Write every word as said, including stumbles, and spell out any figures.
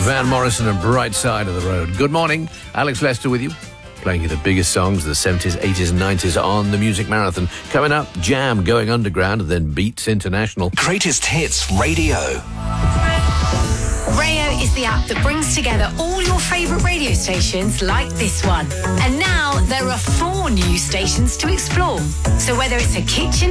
Van Morrison and Bright Side of the Road. Good morning. Alex Lester with you, playing you the biggest songs of the seventies, eighties and nineties on the Music Marathon. Coming up, Jam going underground and then Beats International. Greatest Hits Radio. Rayo is the app that brings together all your favourite radio stations like this one. And now there are four new stations to explore. So whether it's a kitchen